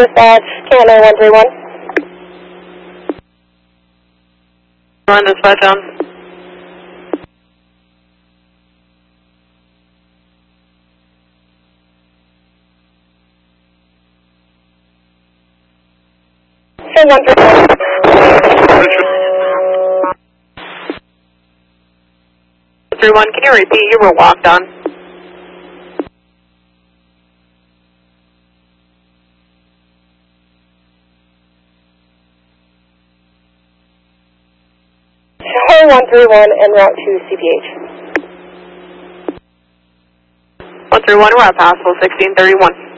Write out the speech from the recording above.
dispatch, Canada 131. Run dispatch on. Say 131. 31, can you repeat? You were walked on. Charlie 131 en route to CPH. 131, we're at Passable 1631.